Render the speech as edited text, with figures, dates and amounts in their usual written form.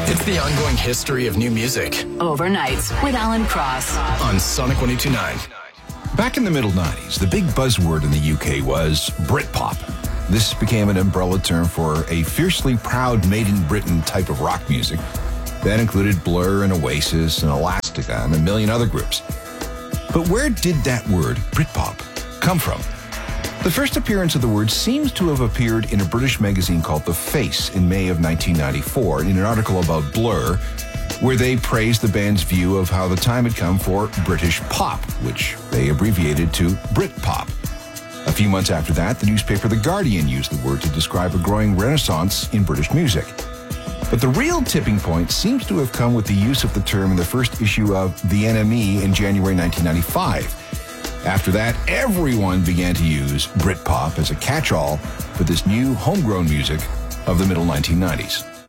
It's the ongoing history of new music Overnights with Alan Cross on Sonic 102.9. Back in the middle 90s, the big buzzword in the UK was Britpop. This became an umbrella term for a fiercely proud made in Britain type of rock music that included Blur and Oasis and Elastica and a million other groups. But where did that word, Britpop, come from? The first appearance of the word seems to have appeared in a British magazine called The Face in May of 1994 in an article about Blur, where they praised the band's view of how the time had come for British pop, which they abbreviated to Britpop. A few months after that, the newspaper The Guardian used the word to describe a growing renaissance in British music. But the real tipping point seems to have come with the use of the term in the first issue of The NME in January 1995. After that, everyone began to use Britpop as a catch-all for this new homegrown music of the middle 1990s.